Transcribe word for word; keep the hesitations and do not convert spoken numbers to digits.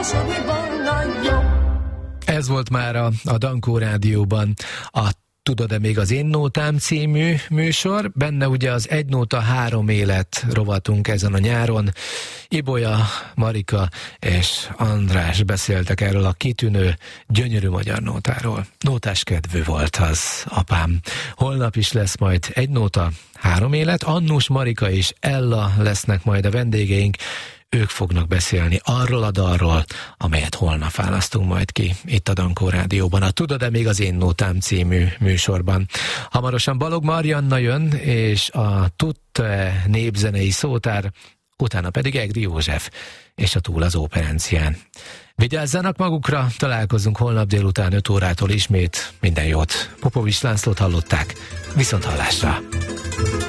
semmi volna jobb. Ez volt már a, a Dankó Rádióban a Tudod-e még az Én Nótám című műsor. Benne ugye az Egy Nóta Három Élet rovatunk ezen a nyáron. Ibolya, Marika és András beszéltek erről a kitűnő, gyönyörű magyar nótáról. Nótás kedvű volt az apám. Holnap is lesz majd Egy Nóta Három Élet. Annus, Marika és Ella lesznek majd a vendégeink. Ők fognak beszélni arról a dalról, amelyet holnap választunk majd ki itt a Dankó Rádióban. A Tudod-e még az Én Nótám című műsorban. Hamarosan Balog Marianna jön, és a Tudta-e népzenei szótár, utána pedig Egri József, és a Túl az Óperencián. Vigyázzanak magukra, találkozunk holnap délután öt órától ismét. Minden jót. Popovics Lászlót hallották. Viszont hallásra!